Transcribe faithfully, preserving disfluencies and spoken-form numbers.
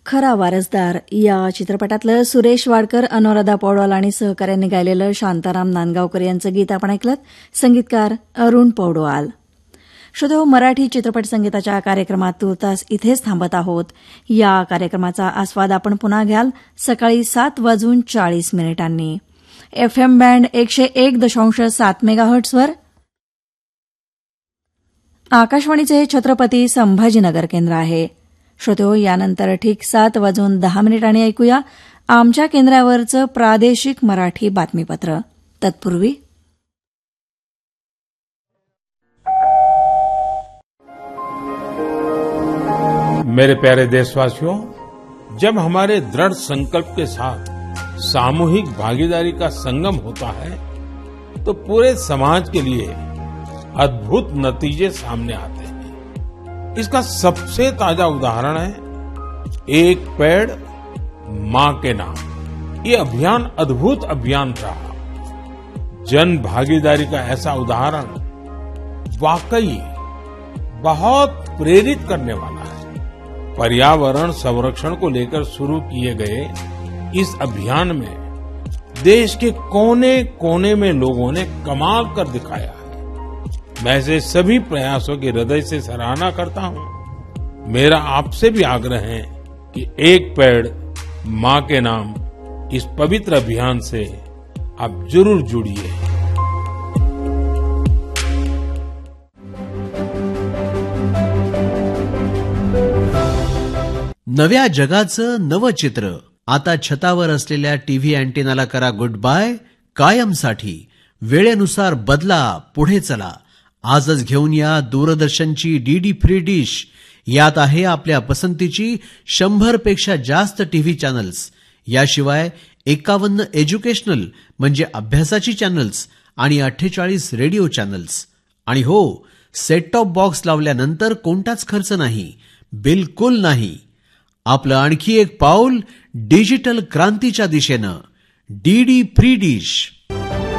खरा वारसदार या चित्रपटातलं सुरेश वाडकर, अनुराधा पौडवाल आणि सहकाऱ्यांनी गायलेलं शांताराम नांदगावकर यांचं गीत आपण ऐकलं. संगीतकार अरुण पौडवाल. श्रोतो, मराठी चित्रपट संगीताच्या कार्यक्रमात तुर्तास इथेच थांबत आहोत. या कार्यक्रमाचा आस्वाद आपण पुन्हा घ्याल सकाळी सात वाजून चाळीस मिनिटांनी एफएम बँड एकशे एक दशांश सात मेगाहर्ट्झवर. आकाशवाणीचे हे छत्रपती संभाजीनगर केंद्र आहे. श्रोतो, यानंतर ठीक सात वाजून दहा मिनिटांनी ऐकूया आमच्या केंद्रावरचं प्रादेशिक मराठी बातमीपत्र. तत्पूर्वी मेरे प्यारे देशवासियों, जब हमारे दृढ़ संकल्प के साथ सामूहिक भागीदारी का संगम होता है तो पूरे समाज के लिए अद्भुत नतीजे सामने आते हैं. इसका सबसे ताजा उदाहरण है एक पेड़ मां के नाम. ये अभियान अद्भुत अभियान रहा. जन भागीदारी का ऐसा उदाहरण वाकई बहुत प्रेरित करने वाला है. पर्यावरण संरक्षण को लेकर शुरू किए गए इस अभियान में देश के कोने कोने में लोगों ने कमाल कर दिखाया है. मैं ऐसे सभी प्रयासों की हृदय से सराहना करता हूं. मेरा आपसे भी आग्रह है कि एक पेड़ मां के नाम इस पवित्र अभियान से आप जरूर जुड़िए. नव्या जगाचं नवं चित्र. आता छतावर असलेल्या टीव्ही अँटेनाला करा गुड बाय कायमसाठी. वेळेनुसार बदला, पुढे चला. आजच घेऊन या दूरदर्शनची डीडी फ्री डिश. यात आहे आपल्या पसंतीची शंभर पेक्षा जास्त टीव्ही चॅनल्स. याशिवाय एकावन्न एज्युकेशनल म्हणजे अभ्यासाची चॅनल्स आणि अठ्ठेचाळीस रेडिओ चॅनल्स. आणि हो, सेट टॉप बॉक्स लावल्यानंतर कोणताच खर्च नाही, बिलकुल नाही. आपलं आणखी एक पाऊल डिजिटल क्रांतीच्या दिशेनं. DD free dish.